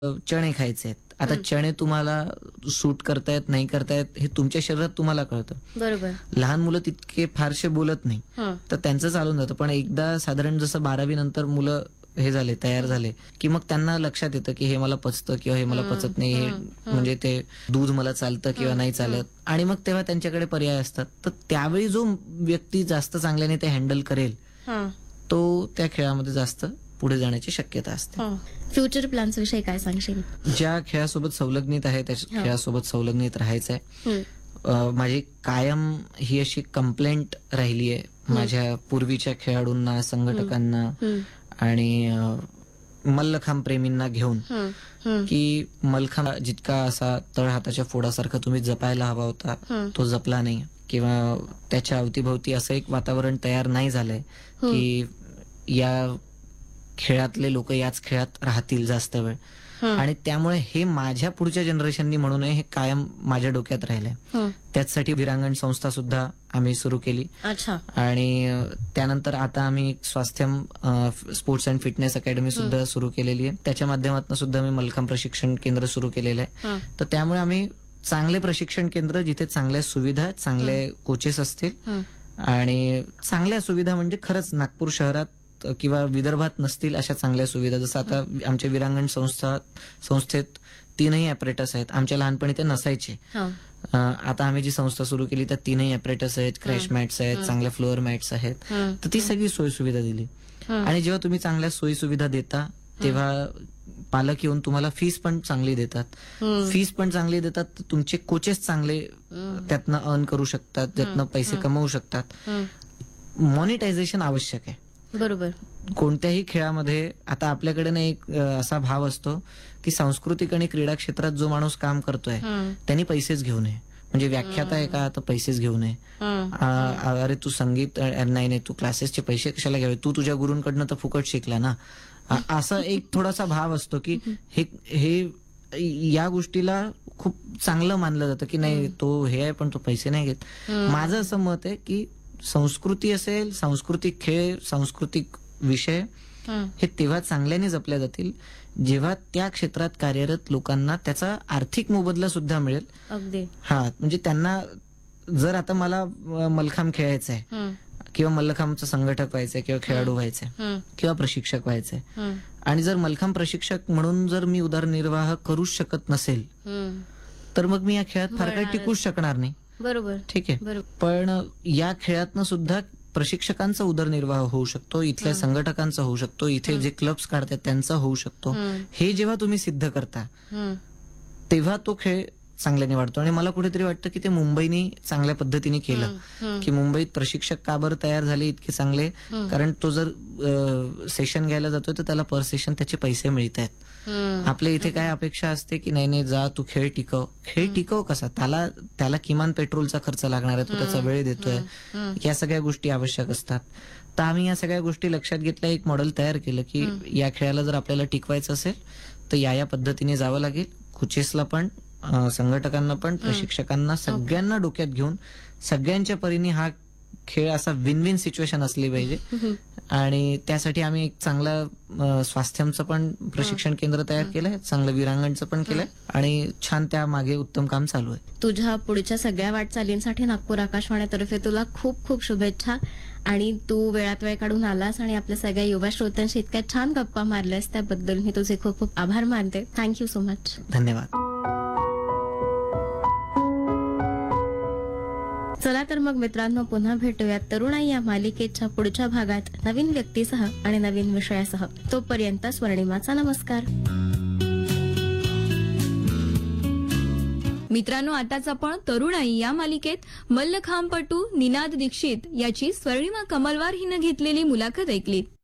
चणे खायचे आहेत. आता चणे तुम्हाला सूट करतायत नाही करतायत हे तुमच्या शरीरात तुम्हाला कळतं. बरोबर. लहान मुलं तितके फारसे बोलत नाही, हं. तर त्यांचं चालून जातं. पण एकदा साधारण जसं 12वी नंतर मुलं हे झाले, तयार झाले, की मग त्यांना लक्षात येतं की हे मला पचतं किंवा हे मला पचत नाही, हे म्हणजे ते दूध मला चालतं किंवा नाही चालत. आणि मग तेव्हा त्यांच्याकडे पर्याय असतात. तर त्यावेळी जो व्यक्ती जास्त चांगल्याने ते हँडल करेल हं. तो त्या खेळामध्ये जास्त पुढे जाण्याची शक्यता असते. हं. फ्युचर प्लॅन्स विषयी काय सांगशील? ज्या खेळासोबत संलग्नित आहे त्या खेळासोबत संलग्नित राहायचंय. हं. माझी कायम ही अशी कंप्लेंट राहिली आहे माझ्या पूर्वीच्या खेळाडूंना, संघटकांना आणि मल्लखांब प्रेमींना घेऊन, की मल्लखांब जितका असा तळहाताच्या फोडासारखा तुम्ही जपायला हवा होता तो जपला नाही, किंवा त्याच्या अवतीभोवती असं एक वातावरण तयार नाही झालंय की या खेळातले लोक याच खेळात राहतील जास्त वेळ. आणि त्यामुळे हे माझ्या पुढच्या जनरेशननी म्हणू नये हे कायम माझ्या डोक्यात राहिलंय. त्याचसाठी वीरांगण संस्था सुद्धा आम्ही सुरू केली. अच्छा. आणि त्यानंतर आता आम्ही Swasthyam sports and fitness academy सुद्धा सुरू केलेली आहे. त्याच्या माध्यमातून सुद्धा मी मल्लखांब प्रशिक्षण केंद्र सुरू केलेलं आहे. तर त्यामुळे आम्ही चांगले प्रशिक्षण केंद्र जिथे चांगल्या सुविधा, चांगले कोचेस असतील आणि चांगल्या सुविधा म्हणजे खरंच नागपूर शहरात किंवा विदर्भात नसतील अशा चांगल्या सुविधा. जसं आता आमच्या वीरांगण संस्थेत 3ही ॲपरेटस आहेत. आमच्या लहानपणी ते नसायचे. आता आम्ही जी संस्था सुरू केली त्यात 3ही ॲपरेटस आहेत, क्रॅश मॅट्स आहेत, चांगल्या फ्लोअर मॅट्स आहेत. तर ती सगळी सोयी सुविधा दिली. आणि जेव्हा तुम्ही चांगल्या सोयी सुविधा देता तेव्हा पालक येऊन तुम्हाला फीस पण चांगली देतात. फीस पण चांगली देतात तर तुमचे कोचेस चांगले त्यातनं अर्न करू शकतात, त्यातनं पैसे कमवू शकतात. मॉनिटायझेशन आवश्यक आहे. बरोबर. कोणत्याही खेळामध्ये आता आपल्याकडे ना एक असा भाव असतो की सांस्कृतिक आणि क्रीडा क्षेत्रात जो माणूस काम करतोय त्यांनी पैसेच घेऊ नये. म्हणजे व्याख्याता आहे का तर पैसेच घेऊ नये. अरे तू संगीत नाही तू क्लासेसचे पैसे कशाला घ्यावे, तू तुझ्या गुरूंकडनं तर फुकट शिकला ना. असा एक थोडासा भाव असतो की हे या गोष्टीला खूप चांगलं मानलं जातं की नाही तो हे आहे पण तो पैसे नाही घेत. माझं असं मत आहे की संस्कृती असेल, सांस्कृतिक खेळ, सांस्कृतिक विषय हे तेव्हा चांगल्याने जपल्या जातील जेव्हा त्या क्षेत्रात कार्यरत लोकांना त्याचा आर्थिक मोबदला सुद्धा मिळेल. अगदी. म्हणजे त्यांना जर आता मला मल्लखांब खेळायचं आहे किंवा मल्लखांबचं संघटक व्हायचंय किंवा खेळाडू व्हायचंय किंवा प्रशिक्षक व्हायचंय, आणि जर मल्लखांब प्रशिक्षक म्हणून जर मी उदरनिर्वाह करूच शकत नसेल तर मग मी या खेळात फार काही टिकूच शकणार नाही. बरोबर. ठीक आहे. पण या खेळातनं सुद्धा प्रशिक्षकांचा उदरनिर्वाह होऊ शकतो, इथल्या संघटकांचा होऊ शकतो, इथे जे क्लब्स काढतात त्यांचा होऊ शकतो. हे जेव्हा तुम्ही सिद्ध करता तेव्हा तो खेळ चांगल्याने वाढतो. आणि मला कुठेतरी वाटतं की ते मुंबईने चांगल्या पद्धतीने केलं की मुंबईत प्रशिक्षक का बरं तयार झाले इतके चांगले, कारण तो जर सेशन घ्यायला जातोय तर त्याला पर सेशन त्याचे पैसे मिळत आहेत. आपल्या इथे काय अपेक्षा असते की नाही जा तू खेळ टिकव कसा, त्याला किमान पेट्रोलचा खर्च लागणार आहे, तो त्याचा वेळ देतोय, या सगळ्या गोष्टी आवश्यक असतात. तर आम्ही या सगळ्या गोष्टी लक्षात घेतल्या, एक मॉडेल तयार केलं की या खेळाला जर आपल्याला टिकवायचं असेल तर या पद्धतीने जावं लागेल. कोचेसला पण, संघटकांना पण, प्रशिक्षकांना, सगळ्यांना डोक्यात घेऊन सगळ्यांच्या परीने हा खेळ असा विन विन सिच्युएशन असली पाहिजे. आणि त्यासाठी आम्ही एक चांगला स्वास्थ्यमचं पण प्रशिक्षण केंद्र तयार केलंय, चांगलं वीरांगणचं पण केलंय आणि छान त्या मागे उत्तम काम चालू आहे. तुझ्या पुढच्या सगळ्या वाटचालींसाठी नागपूर आकाशवाणीतर्फे तुला खूप खूप शुभेच्छा. आणि तू वेळात वेळ काढून आलास आणि आपल्या सगळ्या युवा श्रोत्यांशी इतक्या छान गप्पा मारल्यास त्याबद्दल मी तुझे खूप खूप आभार मानते. Thank you so much. धन्यवाद. चला तर मग मित्रांनो, पुन्हा भेटूयात तरुणाई या मालिकेच्या पुढच्या भागात नवीन व्यक्तीसह आणि नवीन विषयासह. तोपर्यंत स्वर्णिमाचा नमस्कार. मित्रांनो, आताच आपण तरुणाई या मालिकेत मल्लखांबपटू निनाद दीक्षित याची स्वर्णिमा कमलवार हिनं घेतलेली मुलाखत ऐकली.